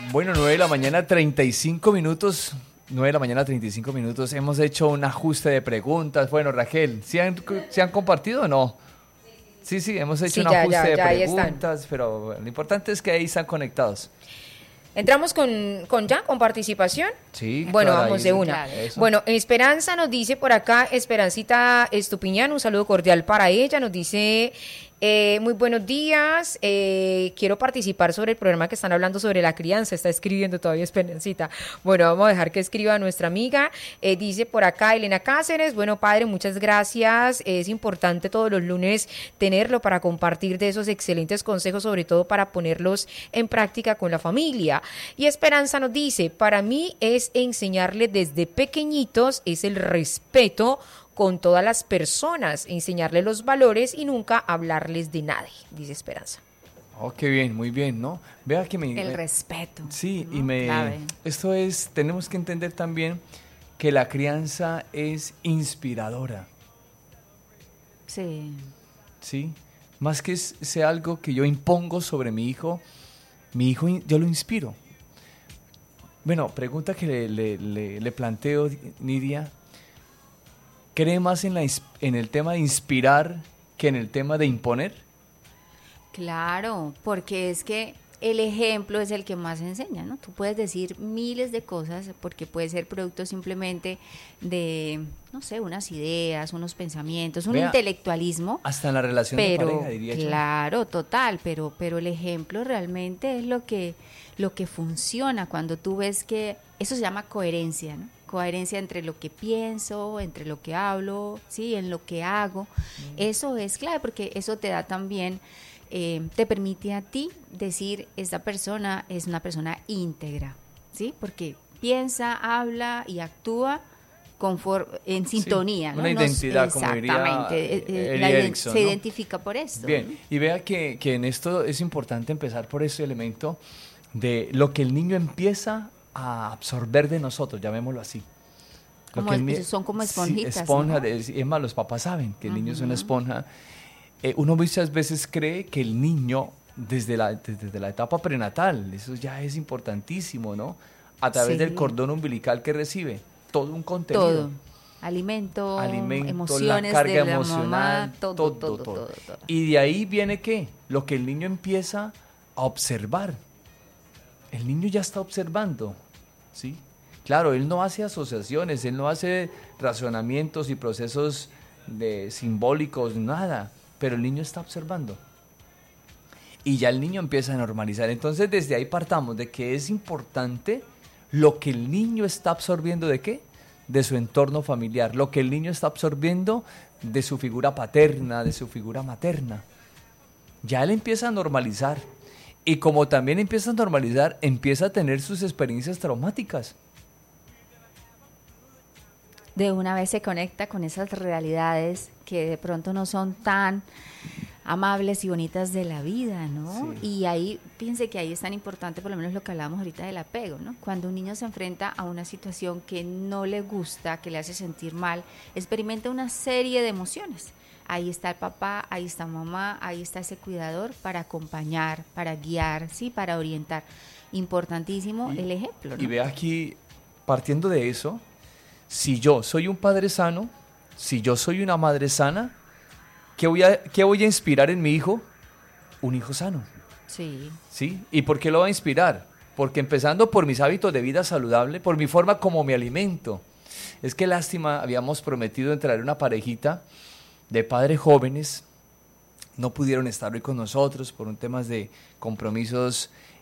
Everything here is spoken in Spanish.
Bueno, 9 de la mañana, 35 minutos. 9 de la mañana, 35 minutos. Hemos hecho un ajuste de preguntas. Bueno, Raquel, ¿se han compartido o no? Sí, hemos hecho un ajuste de preguntas, pero lo importante es que ahí están conectados. ¿Entramos con participación? Sí, bueno, claro, vamos de una. Claro. Bueno, Esperanza nos dice por acá, Esperancita Estupiñán, un saludo cordial para ella, nos dice... muy buenos días, quiero participar sobre el programa que están hablando sobre la crianza, está escribiendo todavía Esperancita. Bueno, vamos a dejar que escriba nuestra amiga. Dice por acá Elena Cáceres, bueno padre, muchas gracias, es importante todos los lunes tenerlo para compartir de esos excelentes consejos, sobre todo para ponerlos en práctica con la familia. Y Esperanza nos dice, para mí es enseñarle desde pequeñitos, es el respeto con todas las personas, enseñarles los valores y nunca hablarles de nadie, dice Esperanza. Oh, qué bien, muy bien, ¿no? Vea que el respeto. Sí, ¿no? Esto es, tenemos que entender también que la crianza es inspiradora. Sí. Sí, más que sea algo que yo impongo sobre mi hijo yo lo inspiro. Bueno, pregunta que le planteo, Nidia. ¿Cree más en el tema de inspirar que en el tema de imponer? Claro, porque es que el ejemplo es el que más enseña, ¿no? Tú puedes decir miles de cosas porque puede ser producto simplemente de, no sé, unas ideas, unos pensamientos, un intelectualismo. Hasta en la relación de pareja, diría yo. Claro, total, pero el ejemplo realmente es lo que funciona cuando tú ves que eso se llama coherencia, ¿no? Coherencia entre lo que pienso, entre lo que hablo, sí, en lo que hago. Eso es clave porque eso te da también, te permite a ti decir, esta persona es una persona íntegra, ¿sí? Porque piensa, habla y actúa en sintonía. Sí, una identidad, como diría Erickson, se identifica por esto. Bien, y vea que en esto es importante empezar por ese elemento de lo que el niño empieza a absorber de nosotros, llamémoslo así. Son como esponjitas. Sí, esponja, ¿no? Es más, los papás saben que el niño es una esponja. Uno muchas veces cree que el niño, desde la etapa prenatal, eso ya es importantísimo, ¿no? A través del cordón umbilical que recibe, todo un contenido. Todo. Alimento, emociones la carga de la emocional, mamá, todo. Y de ahí viene, ¿qué? Lo que el niño empieza a observar. El niño ya está observando, ¿sí? Claro, él no hace asociaciones, él no hace razonamientos y procesos simbólicos, nada, pero el niño está observando. Y ya el niño empieza a normalizar. Entonces, desde ahí partamos de que es importante lo que el niño está absorbiendo ¿de qué? De su entorno familiar, lo que el niño está absorbiendo de su figura paterna, de su figura materna. Ya él empieza a normalizar. Y como también empieza a normalizar, empieza a tener sus experiencias traumáticas. De una vez se conecta con esas realidades que de pronto no son tan amables y bonitas de la vida, ¿no? Sí. Y ahí, fíjense que ahí es tan importante, por lo menos lo que hablábamos ahorita del apego, ¿no? Cuando un niño se enfrenta a una situación que no le gusta, que le hace sentir mal, experimenta una serie de emociones. Ahí está el papá, ahí está mamá, ahí está ese cuidador para acompañar, para guiar, sí, para orientar. Importantísimo el ejemplo, ¿no? Y ve aquí, partiendo de eso, si yo soy un padre sano, si yo soy una madre sana, ¿qué voy a inspirar en mi hijo? Un hijo sano. Sí. ¿Sí? ¿Y por qué lo va a inspirar? Porque empezando por mis hábitos de vida saludable, por mi forma como me alimento. Es que lástima, habíamos prometido traer una parejita de padres jóvenes, no pudieron estar hoy con nosotros por un temas de compromisos